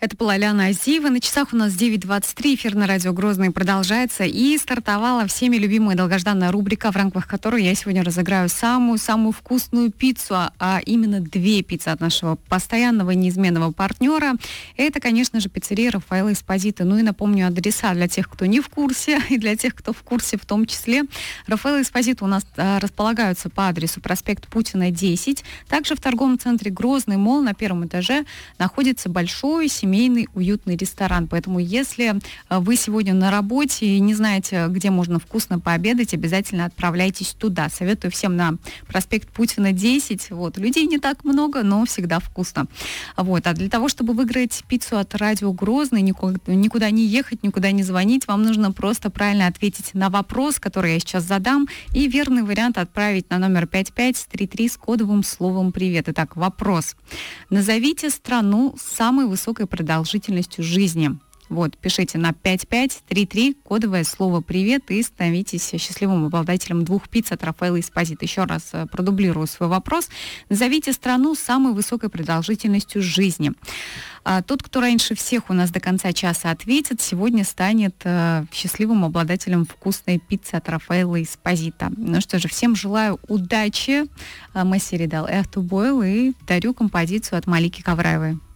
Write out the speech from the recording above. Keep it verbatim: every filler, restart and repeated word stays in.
Это была Лиана Азиева. На часах у нас девять двадцать три. Эфир на радио Грозный продолжается. И стартовала всеми любимая долгожданная рубрика, в рамках которой я сегодня разыграю самую-самую вкусную пиццу, а именно две пиццы от нашего постоянного неизменного партнера. Это, конечно же, пиццерия Рафаэлло Эспозито. Ну и напомню адреса для тех, кто не в курсе, и для тех, кто в курсе в том числе. Рафаэлло Эспозито у нас а, располагаются по адресу проспект Путина, десять. Также в торговом центре Грозный молл на первом этаже находится большой семейный семейный уютный ресторан. Поэтому, если вы сегодня на работе и не знаете, где можно вкусно пообедать, обязательно отправляйтесь туда. Советую всем на проспект Путина, десять. Вот. Людей не так много, но всегда вкусно. Вот. А для того, чтобы выиграть пиццу от радио Грозный, никуда не ехать, никуда не звонить, вам нужно просто правильно ответить на вопрос, который я сейчас задам, и верный вариант отправить на номер пять пять три три с кодовым словом «Привет». Итак, вопрос. Назовите страну с самой высокой продолжительностью жизни. Вот, пишите на пять пять три три, кодовое слово «Привет» и становитесь счастливым обладателем двух пиц от Рафаэлло Эспозито. Еще раз продублирую свой вопрос. Назовите страну с самой высокой продолжительностью жизни. А тот, кто раньше всех у нас до конца часа ответит, сегодня станет э, счастливым обладателем вкусной пиццы от Рафаэлло Эспозито. Ну что же, всем желаю удачи. Месси Ридал Эрту Бойл и дарю композицию от Малики Кавраевой.